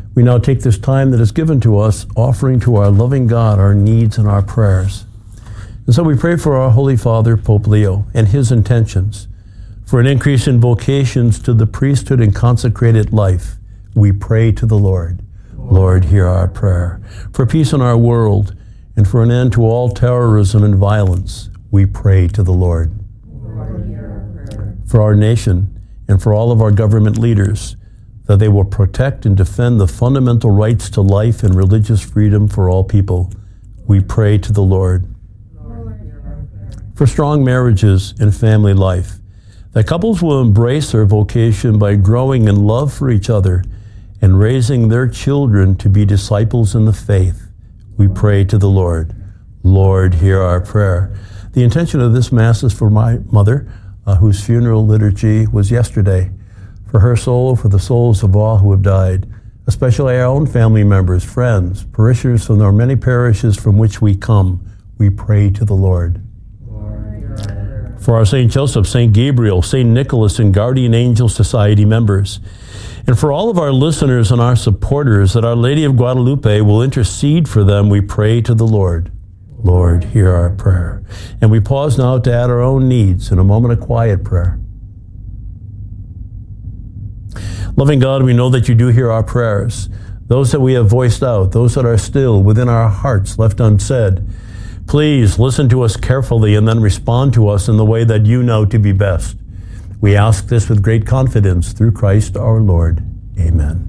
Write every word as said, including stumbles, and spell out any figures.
We now take this time that is given to us, offering to our loving God our needs and our prayers. And so we pray for our Holy Father, Pope Leo, and his intentions, for an increase in vocations to the priesthood and consecrated life. We pray to the Lord. Lord, hear our prayer. For peace in our world, and for an end to all terrorism and violence, we pray to the Lord. Lord, hear our prayer. For our nation, and for all of our government leaders, that they will protect and defend the fundamental rights to life and religious freedom for all people, we pray to the Lord. Lord, hear our prayer. For strong marriages and family life, that couples will embrace their vocation by growing in love for each other and raising their children to be disciples in the faith, we pray to the Lord. Lord, hear our prayer. The intention of this Mass is for my mother, uh, whose funeral liturgy was yesterday. For her soul, for the souls of all who have died, especially our own family members, friends, parishioners from our many parishes from which we come, we pray to the Lord. Lord, hear our prayer. For our Saint Joseph, Saint Gabriel, Saint Nicholas, and Guardian Angel Society members, and for all of our listeners and our supporters, that Our Lady of Guadalupe will intercede for them, we pray to the Lord. Lord, hear our prayer. And we pause now to add our own needs in a moment of quiet prayer. Loving God, we know that you do hear our prayers, those that we have voiced out, those that are still within our hearts left unsaid. Please listen to us carefully and then respond to us in the way that you know to be best. We ask this with great confidence through Christ our Lord. Amen.